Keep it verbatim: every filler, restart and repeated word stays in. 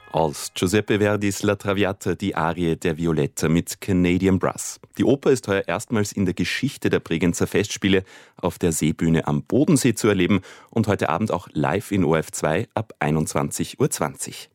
Aus Giuseppe Verdis La Traviata die Arie der Violetta mit Canadian Brass. Die Oper ist heuer erstmals in der Geschichte der Bregenzer Festspiele auf der Seebühne am Bodensee zu erleben und heute Abend auch live in O R F zwei ab einundzwanzig Uhr zwanzig.